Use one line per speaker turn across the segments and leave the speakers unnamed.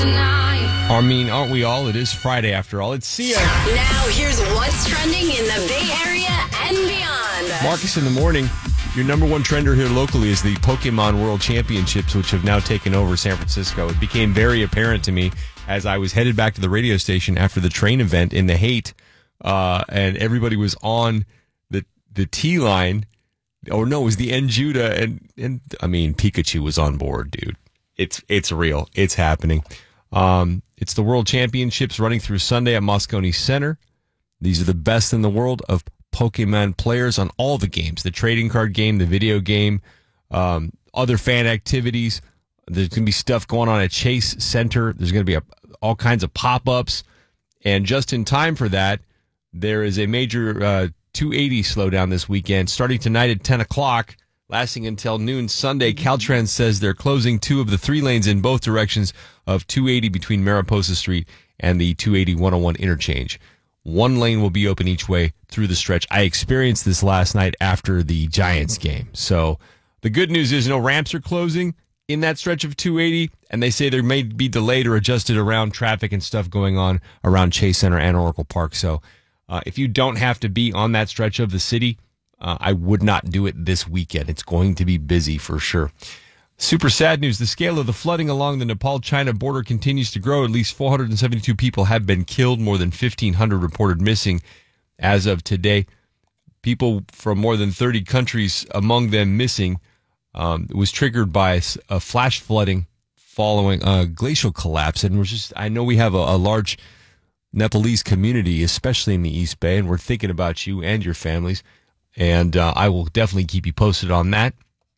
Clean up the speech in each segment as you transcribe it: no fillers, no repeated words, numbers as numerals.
I mean, aren't we all? It is Friday after all. It's Sia.
Now here's what's trending in the Bay Area and beyond.
Marcus in the morning. Your number one trender here locally is the Pokemon World Championships, which have now taken over San Francisco. It became very apparent to me as I was headed back to the radio station after the train event in the Haight, and everybody was on the T line. Or no, it was the Enjuta, and I mean, Pikachu was on board, dude. It's real. It's happening. It's the World Championships running through Sunday at Moscone Center. These are the best in the world of Pokemon players on all the games, the trading card game, the video game, other fan activities. There's going to be stuff going on at Chase Center. There's going to be all kinds of pop-ups. And just in time for that, there is a major 280 slowdown this weekend, starting tonight at 10 o'clock, lasting until noon Sunday. Caltrans says they're closing 2 of the 3 lanes in both directions of 280 between Mariposa Street and the 280-101 interchange. 1 lane will be open each way through the stretch. I experienced this last night after the Giants game. So the good news is no ramps are closing in that stretch of 280, and they say there may be delayed or adjusted around traffic and stuff going on around Chase Center and Oracle Park. So if you don't have to be on that stretch of the city, I would not do it this weekend. It's going to be busy for sure. Super sad news. The scale of the flooding along the Nepal-China border continues to grow. At least 472 people have been killed, more than 1,500 reported missing as of today. People from more than 30 countries, among them missing. It was triggered by a flash flooding following a glacial collapse. And I know we have a large Nepalese community, especially in the East Bay, and we're thinking about you and your families. And I will definitely keep you posted on that.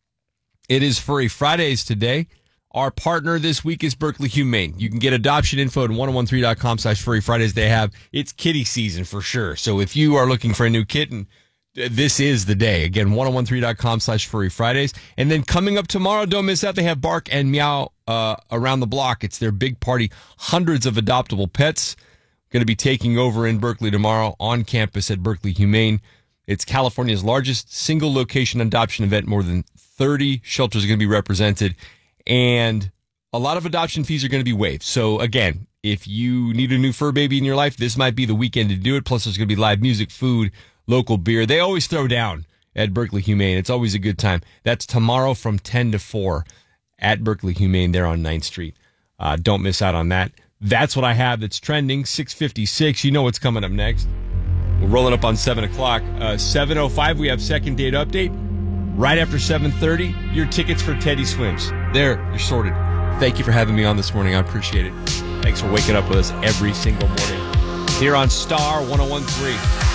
It is Furry Fridays today. Our partner this week is Berkeley Humane. You can get adoption info at 1013.com/Furry Fridays. It's kitty season for sure. So if you are looking for a new kitten, this is the day. Again, 1013.com/Furry Fridays. And then coming up tomorrow, don't miss out. They have Bark and Meow around the block. It's their big party. Hundreds of adoptable pets going to be taking over in Berkeley tomorrow on campus at Berkeley Humane. It's California's largest single location adoption event. More than 30 shelters are going to be represented, and a lot of adoption fees are going to be waived. So again, if you need a new fur baby in your life, this might be the weekend to do it. Plus, there's going to be live music, food, local beer. They always throw down at Berkeley Humane. It's always a good time. That's tomorrow from 10 to 4 at Berkeley Humane there on 9th Street. Don't miss out on that. That's what I have that's trending. 6:56. You know what's coming up next. We're rolling up on 7 o'clock. 7:05, we have second date update. Right after 7:30, your tickets for Teddy Swims. There, you're sorted. Thank you for having me on this morning. I appreciate it. Thanks for waking up with us every single morning here on Star 101.3.